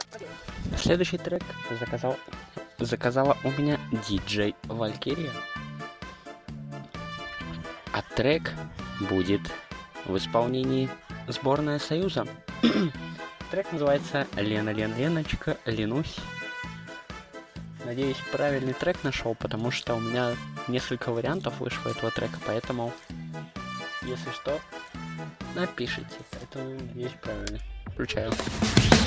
Следующий трек заказала у меня диджей Валькирия. А трек будет в исполнении сборная Союза. Трек называется «Лена, Леночка, ленусь». Надеюсь, правильный трек нашел, потому что у меня несколько вариантов вышло этого трека, поэтому, если что, напишите. Поэтому есть правильный. Включаю.